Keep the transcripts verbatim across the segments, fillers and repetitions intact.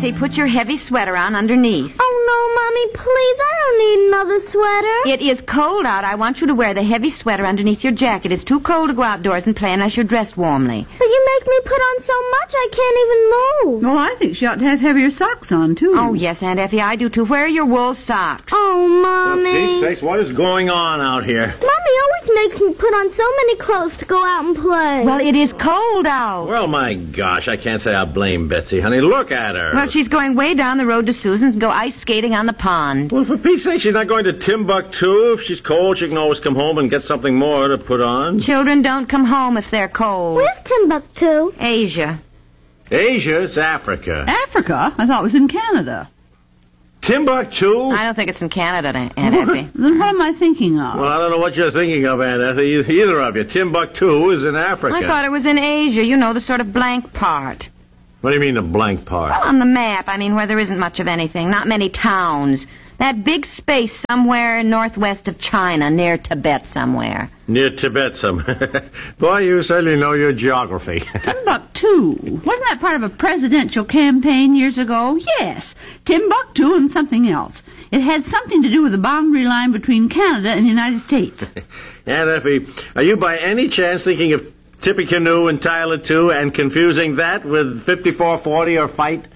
Betsy, put your heavy sweater on underneath. Oh, no, Mommy, please, I don't need another sweater. It is cold out. I want you to wear the heavy sweater underneath your jacket. It's too cold to go outdoors and play unless you're dressed warmly. But you make me put on so much I can't even move. Well, I think she ought to have heavier socks on, too. Oh, yes, Aunt Effie, I do, too. Where are your wool socks? Oh, Mommy. For Pete's sakes, what is going on out here? Mommy always makes me put on so many clothes to go out and play. Well, it is cold out. Well, my gosh, I can't say I blame Betsy, honey. Look at her. Well, she's going way down the road to Susan's and go ice skating on the pond. Well, for Pete's sake, she's not going to Timbuktu. If she's cold, she can always come home and get something more to put on. Children don't come home if they're cold. Where's Timbuktu? Asia. Asia? It's Africa. Africa? I thought it was in Canada. Timbuktu? I don't think it's in Canada, Aunt Effie. Then what am I thinking of? Well, I don't know what you're thinking of, Aunt Effie. Either of you. Timbuktu is in Africa. I thought it was in Asia. You know, the sort of blank part. What do you mean, the blank part? Well, on the map, I mean, where there isn't much of anything. Not many towns. That big space somewhere northwest of China, near Tibet somewhere. Near Tibet somewhere. Boy, you certainly know your geography. Timbuktu. Wasn't that part of a presidential campaign years ago? Yes. Timbuktu and something else. It had something to do with the boundary line between Canada and the United States. Aunt Effie, are you by any chance thinking of Tippecanoe and Tyler two and confusing that with fifty-four forty or Fight?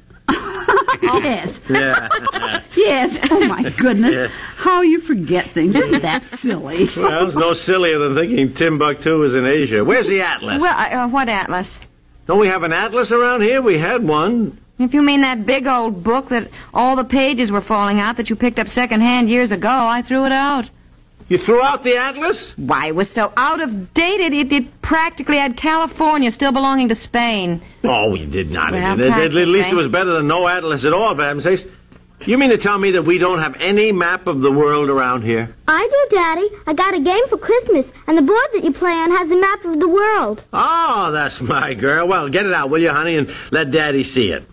Yes. Yeah. Yes. Oh, my goodness. Yeah. How you forget things. Isn't that silly? Well, it's no sillier than thinking Timbuktu is in Asia. Where's the atlas? Well, uh, what atlas? Don't we have an atlas around here? We had one. If you mean that big old book that all the pages were falling out that you picked up secondhand years ago, I threw it out. You threw out the atlas? Why, it was so out of date, it, it, it practically had California still belonging to Spain. Oh, you did not. Well, it, at, at least it practically. was better than no atlas at all, for heaven's sakes. You mean to tell me that we don't have any map of the world around here? I do, Daddy. I got a game for Christmas, and the board that you play on has a map of the world. Oh, that's my girl. Well, get it out, will you, honey, and let Daddy see it.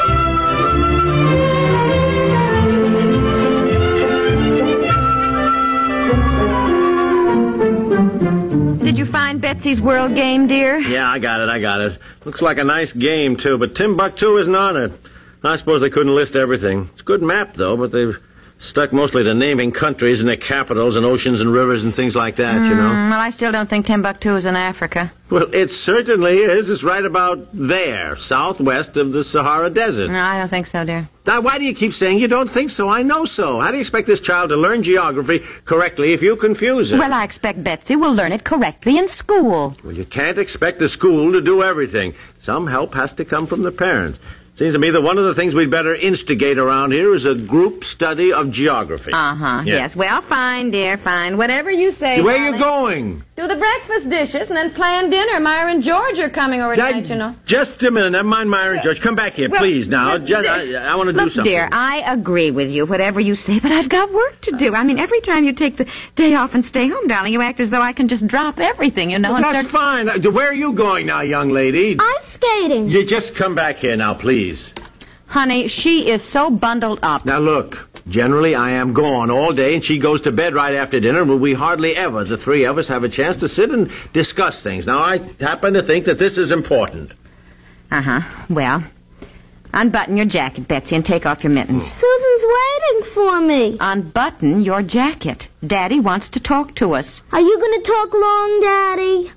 Did you find Betsy's World game, dear? Yeah, I got it, I got it. Looks like a nice game, too, but Timbuktu isn't on it. I suppose they couldn't list everything. It's a good map, though, but they've stuck mostly to naming countries and their capitals and oceans and rivers and things like that, you know. Mm, well, I still don't think Timbuktu is in Africa. Well, it certainly is. It's right about there, southwest of the Sahara Desert. No, I don't think so, dear. Now, why do you keep saying you don't think so? I know so. How do you expect this child to learn geography correctly if you confuse her? Well, I expect Betsy will learn it correctly in school. Well, you can't expect the school to do everything. Some help has to come from the parents. Seems to me that one of the things we'd better instigate around here is a group study of geography. Uh-huh, Yeah. yes. Well, fine, dear, fine. Whatever you say, Where darling. you going? Do the breakfast dishes and then plan dinner. Myra and George are coming over tonight, you know. Just a minute. Never mind Myra and George. Come back here, Well, please, now. look, Just, I, I want to do Look, something. dear, I agree with you, whatever you say, but I've got work to do. I mean, every time you take the day off and stay home, darling, you act as though I can just drop everything, you know. Well, and that's start... fine. Uh, Where are you going now, young lady? Ice skating. You just come back here now, please. Honey, she is so bundled up. Now, look, generally I am gone all day, and she goes to bed right after dinner, but we hardly ever, the three of us, have a chance to sit and discuss things. Now, I happen to think that this is important. Uh-huh. Well, unbutton your jacket, Betsy, and take off your mittens. Susan's waiting for me. Unbutton your jacket. Daddy wants to talk to us. Are you going to talk long, Daddy?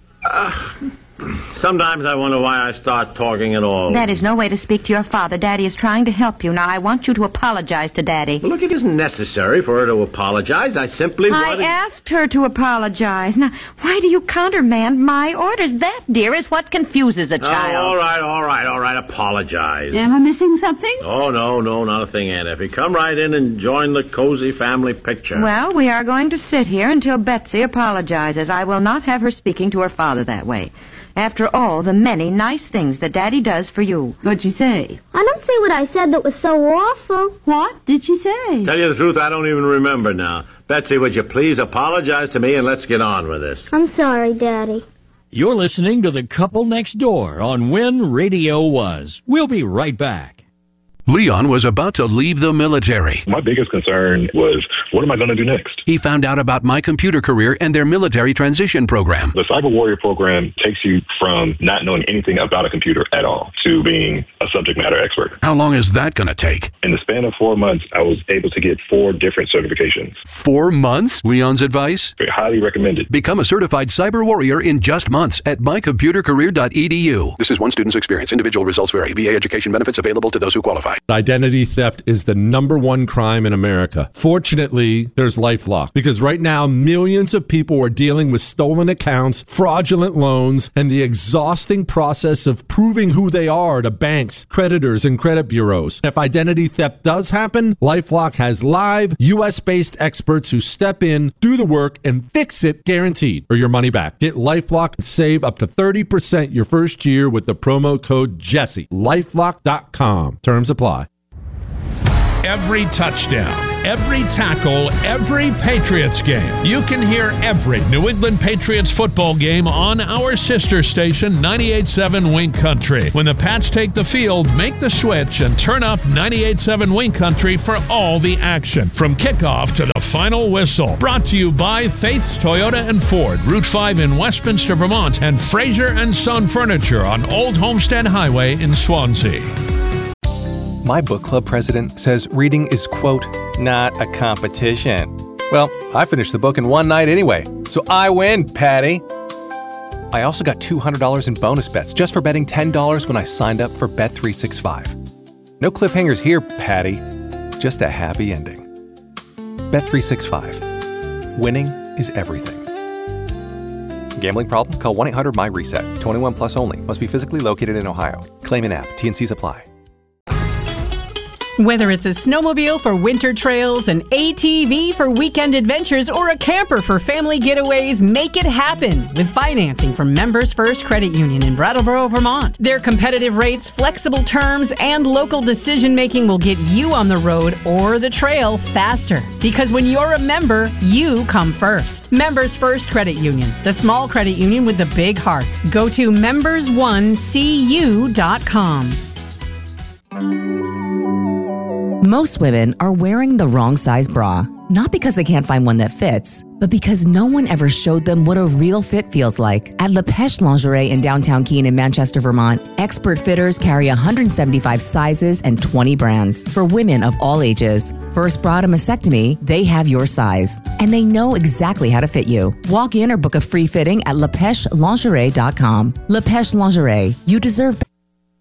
Sometimes I wonder why I start talking at all. That is no way to speak to your father. Daddy is trying to help you. Now, I want you to apologize to Daddy. Well, look, it isn't necessary for her to apologize. I simply I wanted... asked her to apologize. Now, why do you countermand my orders? That, dear, is what confuses a Oh, child. all right, all right, all right. Apologize. Am I missing something? Oh, no, no, not a thing, Aunt Effie. Come right in and join the cozy family picture. Well, we are going to sit here until Betsy apologizes. I will not have her speaking to her father that way. After all the many nice things that Daddy does for you. What'd she say? I don't see what I said that was so awful. What did she say? Tell you the truth, I don't even remember now. Betsy, would you please apologize to me and let's get on with this. I'm sorry, Daddy. You're listening to The Couple Next Door on When Radio Was. We'll be right back. Leon was about to leave the military. My biggest concern was, what am I going to do next? He found out about My Computer Career and their military transition program. The Cyber Warrior program takes you from not knowing anything about a computer at all to being a subject matter expert. How long is that going to take? In the span of four months, I was able to get four different certifications. Four months? Leon's advice? Very highly recommended. Become a certified cyber warrior in just months at my computer career dot e d u. This is one student's experience. Individual results vary. V A education benefits available to those who qualify. Identity theft is the number one crime in America. Fortunately, there's LifeLock, because right now millions of people are dealing with stolen accounts, fraudulent loans, and the exhausting process of proving who they are to banks, creditors, and credit bureaus. If identity theft does happen, LifeLock has live U S-based experts who step in, do the work, and fix it guaranteed, or your money back. Get LifeLock and save up to thirty percent your first year with the promo code Jesse. LifeLock dot com. Terms apply. Every touchdown, every tackle, every Patriots game. You can hear every New England Patriots football game on our sister station, ninety-eight point seven Wink Country. When the Pats take the field, make the switch and turn up ninety-eight point seven Wink Country for all the action. From kickoff to the final whistle. Brought to you by Faith's Toyota and Ford, Route five in Westminster, Vermont, and Fraser and Son Furniture on Old Homestead Highway in Swansea. My book club president says reading is, quote, not a competition. Well, I finished the book in one night anyway, so I win, Patty. I also got two hundred dollars in bonus bets just for betting ten dollars when I signed up for Bet three sixty-five. No cliffhangers here, Patty. Just a happy ending. Bet three sixty-five. Winning is everything. Gambling problem? Call one eight hundred M Y reset. twenty-one plus only. Must be physically located in Ohio. Claim in app. T N Cs apply. Whether it's a snowmobile for winter trails, an A T V for weekend adventures, or a camper for family getaways, make it happen with financing from Members First Credit Union in Brattleboro, Vermont. Their competitive rates, flexible terms, and local decision-making will get you on the road or the trail faster. Because when you're a member, you come first. Members First Credit Union, the small credit union with the big heart. Go to members one c u dot com. Most women are wearing the wrong size bra, not because they can't find one that fits, but because no one ever showed them what a real fit feels like. At LaPeche Lingerie in downtown Keene in Manchester, Vermont, expert fitters carry one hundred seventy-five sizes and twenty brands for women of all ages. First bra to mastectomy, they have your size, and they know exactly how to fit you. Walk in or book a free fitting at lapeche lingerie dot com. LaPeche Lingerie, you deserve better.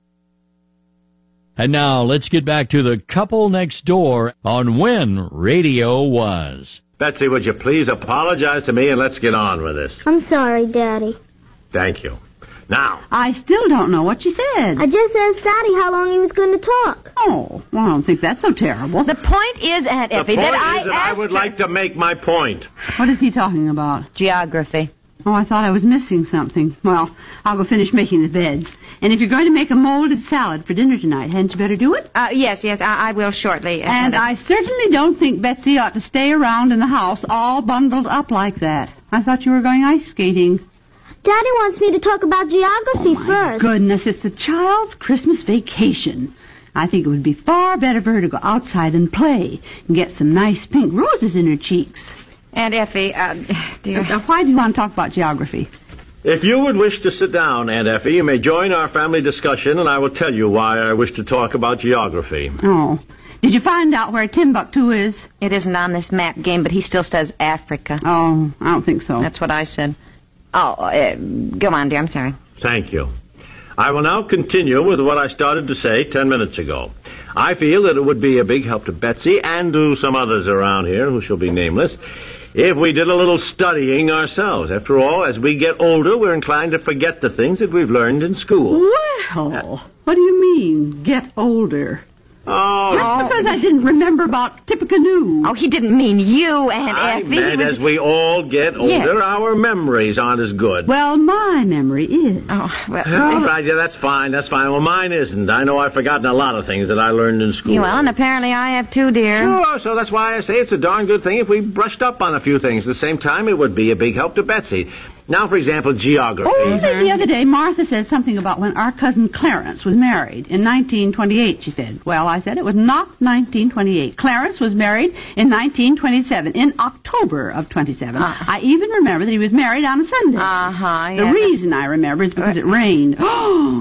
And now let's get back to the couple next door on When Radio Was. Betsy, would you please apologize to me and let's get on with this? I'm sorry, Daddy. Thank you. Now. I still don't know what you said. I just asked Daddy how long he was going to talk. Oh, well, I don't think that's so terrible. The point is, Aunt Effie, the point that I is that asked I would her... like to make my point. What is he talking about? Geography. Oh, I thought I was missing something. Well, I'll go finish making the beds. And if you're going to make a molded salad for dinner tonight, hadn't you better do it? Uh, yes, yes, I, I will shortly. Uh, and I certainly don't think Betsy ought to stay around in the house all bundled up like that. I thought you were going ice skating. Daddy wants me to talk about geography oh, my first. Goodness, it's the child's Christmas vacation. I think it would be far better for her to go outside and play and get some nice pink roses in her cheeks. Aunt Effie, uh, dear... Uh, why do you want to talk about geography? If you would wish to sit down, Aunt Effie, you may join our family discussion, and I will tell you why I wish to talk about geography. Oh. Did you find out where Timbuktu is? It isn't on this map game, but he still says Africa. Oh, I don't think so. That's what I said. Oh, uh, go on, dear, I'm sorry. Thank you. I will now continue with what I started to say ten minutes ago. I feel that it would be a big help to Betsy and to some others around here who shall be nameless if we did a little studying ourselves. After all, as we get older, we're inclined to forget the things that we've learned in school. Well, uh, what do you mean, get older? Oh, Just oh. because I didn't remember about Tippecanoe. Oh, he didn't mean you, Aunt I Effie. meant was... as we all get older, yes. our memories aren't as good. Well, my memory is. Oh, well... All right, yeah, that's fine, that's fine. Well, mine isn't. I know I've forgotten a lot of things that I learned in school. Well, and apparently I have too, dear. Sure, so that's why I say it's a darn good thing if we brushed up on a few things. At the same time, it would be a big help to Betsy. Now, for example, geography. Oh, mm-hmm. The other day, Martha said something about when our cousin Clarence was married in nineteen twenty-eight, she said. Well, I said it was not nineteen twenty-eight. Clarence was married in nineteen twenty-seven, in October of twenty-seven. Uh-huh. I even remember that he was married on a Sunday. Uh-huh. The yeah. reason I remember is because it rained. Oh, just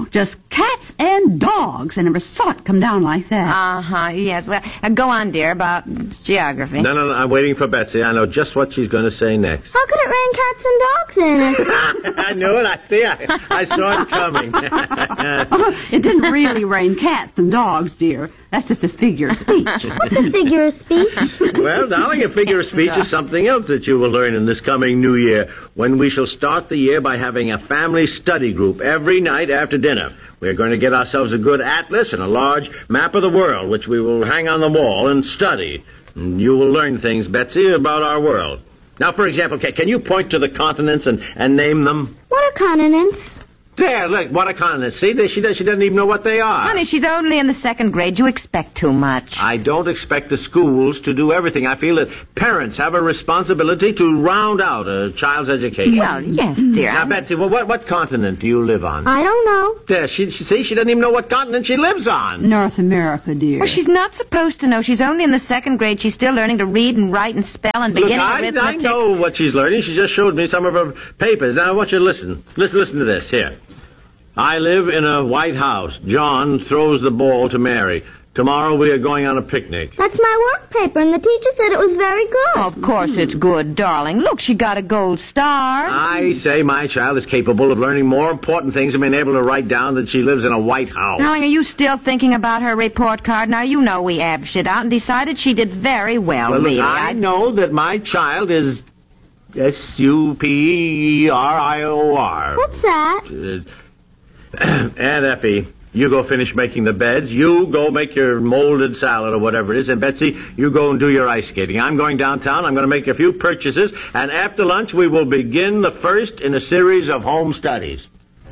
cats and dogs. I never saw it come down like that. Uh-huh, yes. Well, uh, go on, dear, about geography. No, no, no, I'm waiting for Betsy. I know just what she's going to say next. How could it rain cats and dogs in it? I knew it. I see. I, I saw it coming. It didn't really rain cats and dogs, dear. That's just a figure of speech. What's a figure of speech? Well, darling, a figure of speech is something else that you will learn in this coming new year, when we shall start the year by having a family study group every night after dinner. We're going to get ourselves a good atlas and a large map of the world, which we will hang on the wall and study. And you will learn things, Betsy, about our world. Now, for example, can you point to the continents and, and name them? What are continents? There, look, what a continent. See, she, does, she doesn't even know what they are. Honey, she's only in the second grade. You expect too much. I don't expect the schools to do everything. I feel that parents have a responsibility to round out a child's education. Well, yes, dear. Now, Betsy, well, what, what continent do you live on? I don't know. There, she, she, see, she doesn't even know what continent she lives on. North America, dear. Well, she's not supposed to know. She's only in the second grade. She's still learning to read and write and spell and Look, beginning I, arithmetic. I know what she's learning. She just showed me some of her papers. Now, I want you to listen. Listen, listen to this. Here. I live in a white house. John throws the ball to Mary. Tomorrow we are going on a picnic. That's my work paper, and the teacher said it was very good. Of course it's good, darling. Look, she got a gold star. I say my child is capable of learning more important things than being able to write down that she lives in a white house. Darling, are you still thinking about her report card? Now, you know we averaged it out and decided she did very well, well look, really. I I know that my child is S U P E R I O R. What's that? Uh, Aunt Effie, you go finish making the beds. You go make your molded salad or whatever it is. And Betsy, you go and do your ice skating. I'm going downtown. I'm going to make a few purchases. And after lunch, we will begin the first in a series of home studies.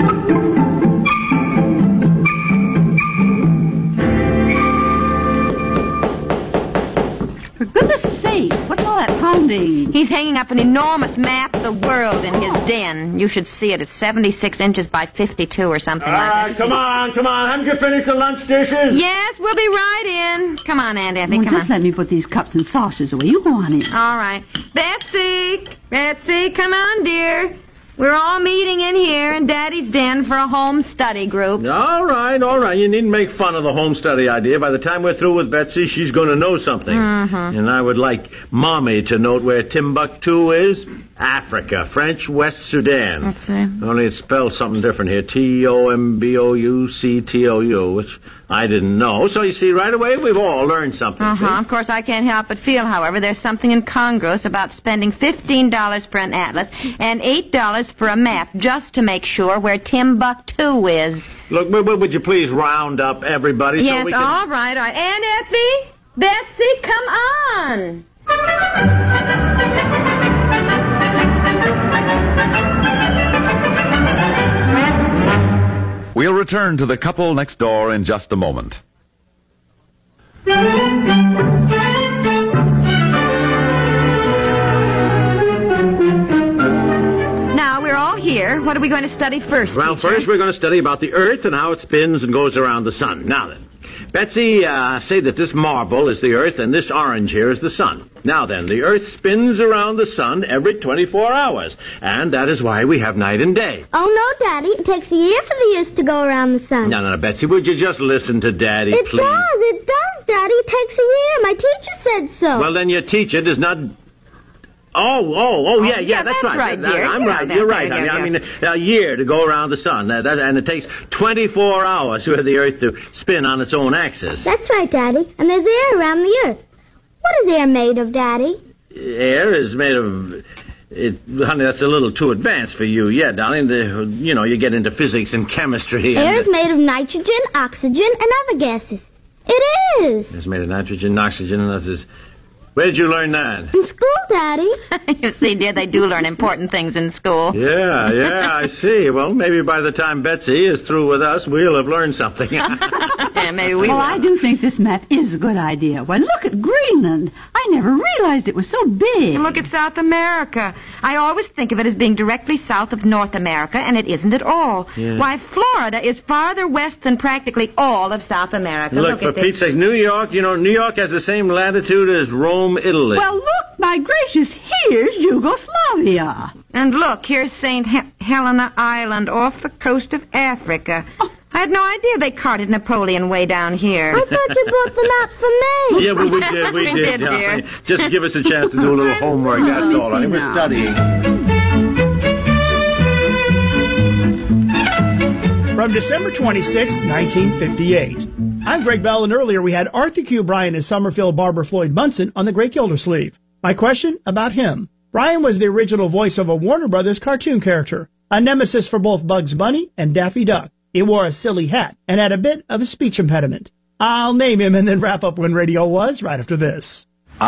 For goodness sake, what's all that pounding? He's hanging up an enormous map of the world in his den. You should see it. It's seventy-six inches by fifty-two or something All like right, that. come on, come on. Haven't you finished the lunch dishes? Yes, we'll be right in. Come on, Aunt Effie, Well, come just on. let me put these cups and saucers away. You go on in. All right. Betsy! Betsy, come on, dear. We're all meeting in here in Daddy's den for a home study group. All right, all right. You needn't make fun of the home study idea. By the time we're through with Betsy, she's going to know something. Mm-hmm. And I would like Mommy to note where Timbuktu is. Africa, French West Sudan. That's it. Only it's spelled something different here. T O M B O U C T O U, which I didn't know. So you see, right away, we've all learned something. Uh-huh. See? Of course, I can't help but feel, however, there's something incongruous about spending fifteen dollars for an atlas and eight dollars for a map just to make sure where Timbuktu is. Look, w- w- would you please round up everybody yes, so we can... all right, all right. Aunt Effie? Betsy, come on. We'll return to the couple next door in just a moment. Now, we're all here. What are we going to study first, Well, teacher? first we're going to study about the Earth and how it spins and goes around the sun. Now then, Betsy, uh, say that this marble is the Earth and this orange here is the sun. Now then, the Earth spins around the sun every twenty-four hours, and that is why we have night and day. Oh, no, Daddy. It takes a year for the Earth to go around the sun. No, no, no, Betsy, would you just listen to Daddy, It please? does. It does, Daddy. It takes a year. My teacher said so. Well, then your teacher does not... Oh, oh, oh, yeah, yeah, yeah, that's, that's right. right, That- dear. I'm Yeah, right. that- You're right, yeah, honey. yeah, I yeah. mean, a year to go around the sun, that, that, and it takes twenty-four hours for the Earth to spin on its own axis. That's right, Daddy. And there's air around the Earth. What is air made of, Daddy? Air is made of... It, honey, that's a little too advanced for you. Yeah, darling, the, you know, you get into physics and chemistry. And Air is made of nitrogen, oxygen, and other gases. It is. It's made of nitrogen, oxygen, and others. Where did you learn that? In school, Daddy. You see, dear, they do learn important things in school. Yeah, yeah, I see. Well, maybe by the time Betsy is through with us, we'll have learned something. Yeah, maybe we well, will. I do think this map is a good idea. Why, look at Greenland. I never realized it was so big. And look at South America. I always think of it as being directly south of North America, and it isn't at all. Yeah. Why, Florida is farther west than practically all of South America. Look, Look for at this. Pete's sake, New York, you know, New York has the same latitude as Rome, Italy. Well, look, my gracious, here's Yugoslavia. And look, here's Saint He- Helena Island off the coast of Africa. Oh, I had no idea they carted Napoleon way down here. I thought you brought the map for me. Yeah, well, we did, we, We did. did, yeah. dear. Just give us a chance to do a little homework, that's all. I mean, we're studying. From December twenty-sixth, nineteen fifty-eight. I'm Greg Bell, and earlier we had Arthur Q. Bryan as Summerfield Barber Floyd Munson on the Great Gildersleeve. My question about him. Bryan was the original voice of a Warner Brothers cartoon character, a nemesis for both Bugs Bunny and Daffy Duck. He wore a silly hat and had a bit of a speech impediment. I'll name him and then wrap up When Radio Was right after this.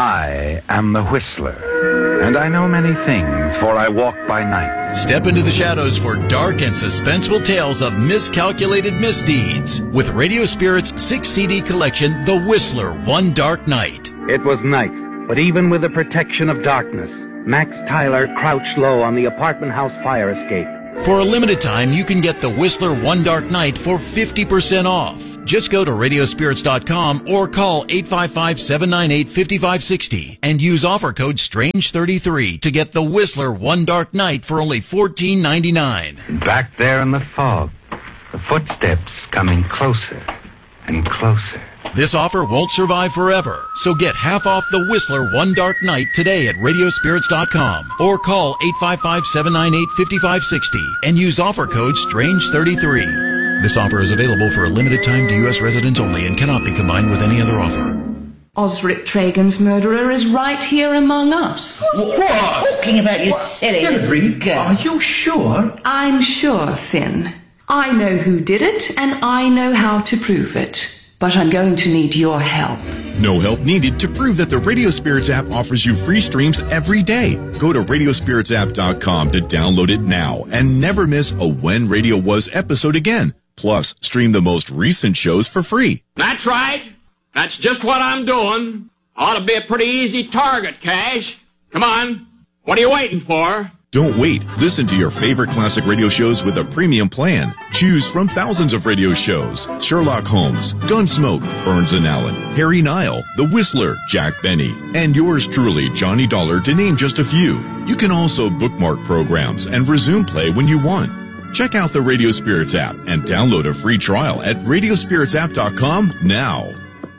I am the Whistler, and I know many things, for I walk by night. Step into the shadows for dark and suspenseful tales of miscalculated misdeeds with Radio Spirit's six C D collection, The Whistler, One Dark Night. It was night, but even with the protection of darkness, Max Tyler crouched low on the apartment house fire escape. For a limited time, you can get The Whistler One Dark Night for fifty percent off. Just go to radio spirits dot com or call eight five five, seven nine eight, five five six zero and use offer code strange thirty-three to get The Whistler One Dark Night for only fourteen ninety-nine. Back there in the fog, the footsteps coming closer and closer. This offer won't survive forever, so get half off The Whistler One Dark Night today at radio spirits dot com or call eight five five, seven nine eight, five five six zero and use offer code strange thirty-three. This offer is available for a limited time to U S residents only and cannot be combined with any other offer. Osric Tragan's murderer is right here among us. What? Talking about you silly freak. Are you sure? I'm sure, Finn. I know who did it, and I know how to prove it. But I'm going to need your help. No help needed to prove that the Radio Spirits app offers you free streams every day. Go to radio spirits app dot com to download it now and never miss a When Radio Was episode again. Plus, stream the most recent shows for free. That's right. That's just what I'm doing. Ought to be a pretty easy target, Cash. Come on. What are you waiting for? Don't wait. Listen to your favorite classic radio shows with a premium plan. Choose from thousands of radio shows. Sherlock Holmes, Gunsmoke, Burns and Allen, Harry Nile, The Whistler, Jack Benny, and yours truly, Johnny Dollar, to name just a few. You can also bookmark programs and resume play when you want. Check out the Radio Spirits app and download a free trial at radio spirits app dot com now.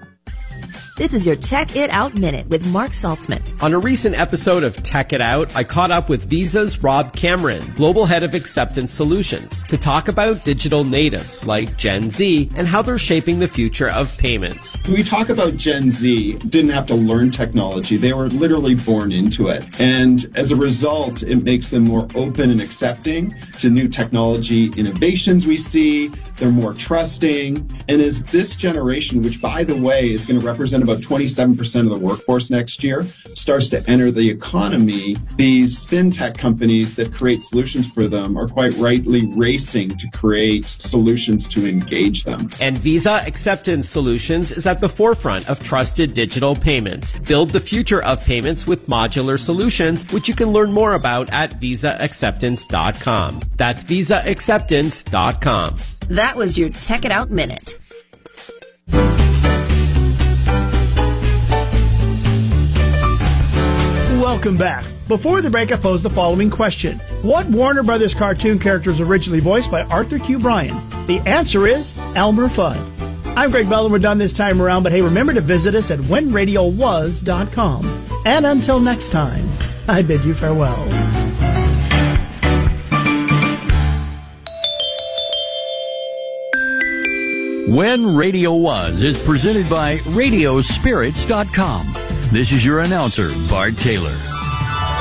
This is your Tech It Out Minute with Mark Saltzman. On a recent episode of Tech It Out, I caught up with Visa's Rob Cameron, Global Head of Acceptance Solutions, to talk about digital natives like Gen Z and how they're shaping the future of payments. When we talk about Gen Z, didn't have to learn technology. They were literally born into it. And as a result, it makes them more open and accepting to new technology innovations we see. They're more trusting. And as this generation, which, by the way, is going to represent about twenty-seven percent of the workforce next year, starts to enter the economy, these fintech companies that create solutions for them are quite rightly racing to create solutions to engage them. And Visa Acceptance Solutions is at the forefront of trusted digital payments. Build the future of payments with modular solutions, which you can learn more about at visa acceptance dot com. That's visa acceptance dot com. That was your Tech It Out Minute. Welcome back. Before the break, I posed the following question. What Warner Brothers cartoon character was originally voiced by Arthur Q. Bryan? The answer is Elmer Fudd. I'm Greg Bell, and we're done this time around, but hey, remember to visit us at when radio was dot com. And until next time, I bid you farewell. When Radio Was is presented by radio spirits dot com. This is your announcer, Bart Taylor.